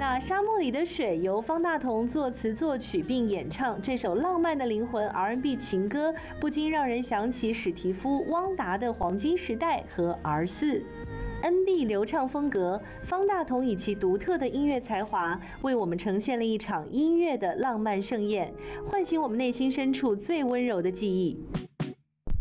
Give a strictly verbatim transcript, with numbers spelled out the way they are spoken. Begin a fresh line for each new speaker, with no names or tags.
那《沙漠里的水》由方大同作词作曲并演唱，这首浪漫的灵魂 R and B 情歌，不禁让人想起史蒂夫·汪达的黄金时代和 R 四。N B 流畅风格，方大同以其独特的音乐才华，为我们呈现了一场音乐的浪漫盛宴，唤醒我们内心深处最温柔的记忆。